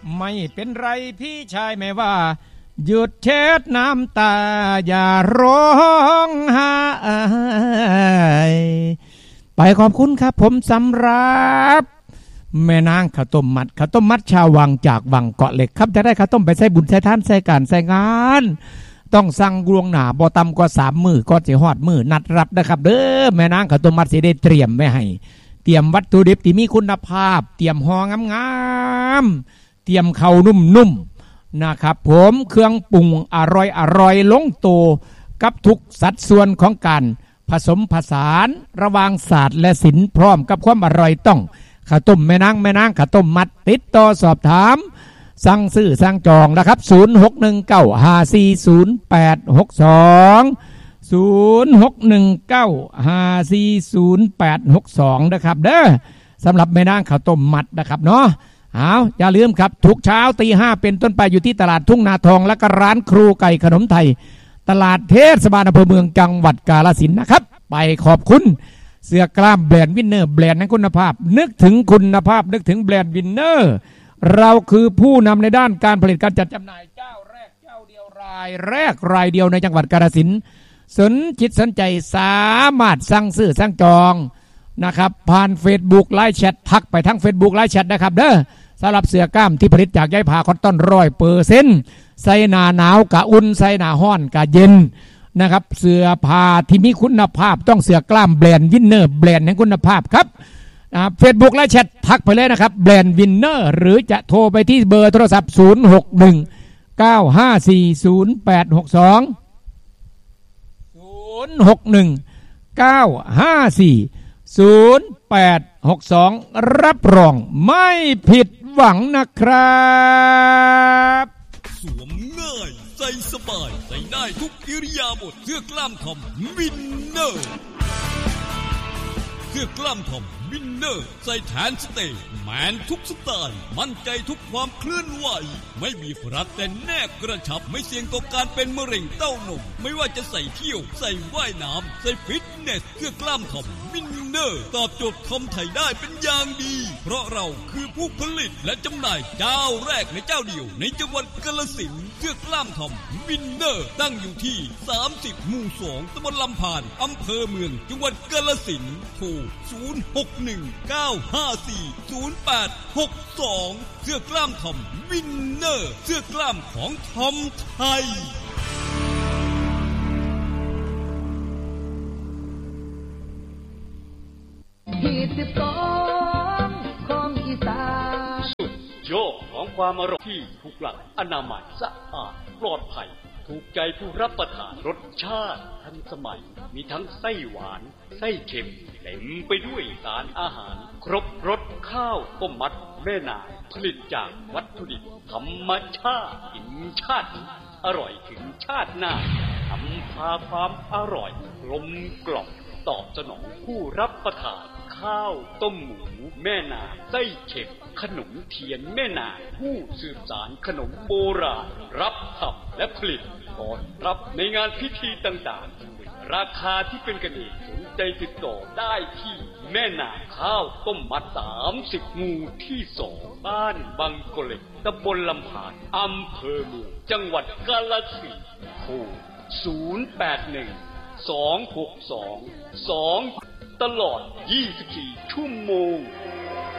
ไม่เป็นไรพี่ชายไม่ว่าหยุดเช็ดน้ำตาอย่าร้องไห้ไปขอบคุณครับผมสำหรับแม่นางข้าวต้มมัดชาววังจากวังเกาะเหล็กครับจะได้ข้าวต้มไปใส่บุญใส่ทานใส่การใส่งานต้องสั่งล่วงหน้าบ่ต่ำกว่า3 มื้อก่อนสิฮอดมื้อนัดรับนะครับเด้อแม่นางข้าวต้มมัดสิได้เตรียมไว้ให้เตรียมวัตถุดิบที่มีคุณภาพเตรียมห่องามๆเตรียมข้าวนุ่มๆนะครับผมเครื่องปรุงอร่อยลงตัวกับทุกสัดส่วนของการผสมผสานระหว่างศาสตร์และศิลป์พร้อมกับความอร่อยต้องข้าวต้มแม่นางข้าวต้มมัดติดต่อสอบถามสั่งซื้อสั่งจองนะครับ0619540862นะครับเด้อสำหรับแม่นางข้าวต้มมัดนะครับเนาะเอาอย่าลืมครับทุกเช้าตี 5เป็นต้นไปอยู่ที่ตลาดทุ่งนาทองและก็ร้านครูไก่ขนมไทยตลาดเทศบาลอำเภอเมืองจังหวัดกาฬสินธุ์นะครับไปขอบคุณเสื้อกล้ามแบรนด์วินเนอร์แบรนด์แห่งคุณภาพนึกถึงคุณภาพนึกถึงแบรนด์วินเนอร์เราคือผู้นำในด้านการผลิตการจัดจำหน่ายเจ้าแรกเจ้าเดียวรายเดียวในจังหวัดกาฬสินธุ์สนจิตสนใจสามารถสั่งซื้อสั่งจองนะครับผ่าน Facebook ไลน์แชททักไปทั้ง Facebook ไลน์แชทนะครับเด้อสำหรับเสื้อกล้ามที่ผลิตจากใยผ้าคอตตอน100%ใส่หน้าหนาวกะอุ่นใส่หน้าร้อนกะเย็นนะครับเสื้อผ้าที่มีคุณภาพต้องเสื้อกล้ามแบรนด์วินเนอร์แบรนด์แห่งคุณภาพครับFacebook และแชททักไปเลยนะครับแบรนด์วินเนอร์หรือจะโทรไปที่เบอร์โทรศัพท์0619540862รับรองไม่ผิดหวังนะครับสวมง่ายใส่สบายใส่ได้ทุกอิริยาบถเสื้อกล้ามทอมวินเนอร์เสื้อกล้ามทอมวินเนอร์ใส่แทนสเตย์แมนทุกสไตล์มั่นใจทุกความเคลื่อนไหวไม่มีพรัดแต่แนบกระชับไม่เสี่ยงต่อการเป็นมะเร็งเต้านมไม่ว่าจะใส่เที่ยวใส่ว่ายน้ำใส่ฟิตเนสเสื้อกล้ามทอมวินเนอร์ตอบโจทย์ทอมไทยได้เป็นอย่างดีเพราะเราคือผู้ผลิตและจำหน่ายเจ้าแรกในเจ้าเดียวในจังหวัดกาฬสินธุ์เสื้อกล้ามทอมวินเนอร์ตั้งอยู่ที่30หมู่2ตำบลลำพานอำเภอเมืองจังหวัดกาฬสินธุ์โทร0619540862เสื้อกล้ามทอมวินเนอร์เสื้อกล้ามของทอมไทยของอีสานสุดยอดของความอร่อยที่ถูกหลักอนามัยสะอาดปลอดภัยถูกใจผู้รับประทานรสชาติทันสมัยมีทั้งไส้หวานไส้เค็มเต็มไปด้วยสารอาหารครบรสข้าวต้มมัดแม่นางผลิตจากวัตถุดิบธรรมชาติกินชาติอร่อยถึงชาติหน้าทำพาความอร่อยกลมกล่อมตอบสนองผู้รับประทานข้าวต้มหมูแม่นางไส้เค็มขนมเทียนแม่นางผู้สืบสานขนมโบราณรับทำและผลิตก่อนรับในงานพิธีต่างๆราคาที่เป็นกันเองสนใจติดต่อได้ที่แม่นางข้าวต้มมัด30หมู่ที่2บ้านบางกะเหล็กตำบลลำพานอำเภอเมืองจังหวัดกาฬสินธุ์โทร081262ตลอด24ชั่วโมง